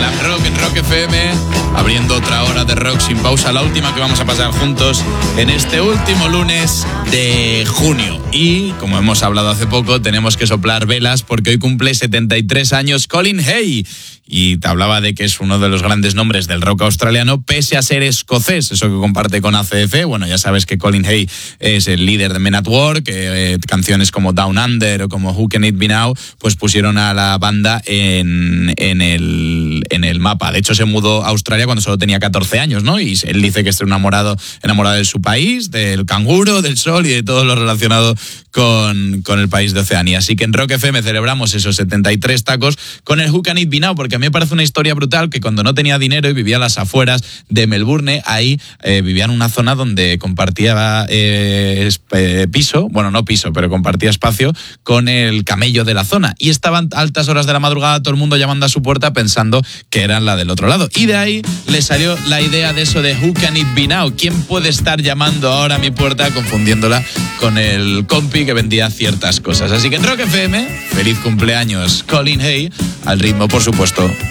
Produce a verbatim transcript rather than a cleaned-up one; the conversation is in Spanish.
Glam Rock en Rock F M, abriendo otra hora de rock sin pausa, la última que vamos a pasar juntos en este último lunes de junio. Y, como hemos hablado hace poco, tenemos que soplar velas porque hoy cumple setenta y tres años Colin Hay. Y te hablaba de que es uno de los grandes nombres del rock australiano, pese a ser escocés, eso que comparte con A C D C. Bueno, ya sabes que Colin Hay es el líder de Men at Work, que eh, canciones como Down Under o como Who Can It Be Now, pues pusieron a la banda en, en, el, en el mapa. De hecho, se mudó a Australia cuando solo tenía catorce años, ¿no? Y él dice que está enamorado, enamorado de su país, del canguro, del sol y de todo lo relacionado con, con el país de Oceanía. Así que en Rock F M celebramos esos setenta y tres tacos con el Who Can It Be Now, porque a mí me parece una historia brutal que cuando no tenía dinero y vivía a las afueras de Melbourne, ahí eh, vivía en una zona donde compartía eh, eh, piso, bueno, no piso, pero compartía espacio con el camello de la zona. Y estaban a altas horas de la madrugada todo el mundo llamando a su puerta pensando que eran la del otro lado. Y de ahí le salió la idea de eso de Who Can It Be Now. ¿Quién puede estar llamando ahora a mi puerta? Confundiéndola con el compi que vendía ciertas cosas. Así que en Rock F M, feliz cumpleaños Colin Hay, al ritmo, por supuesto,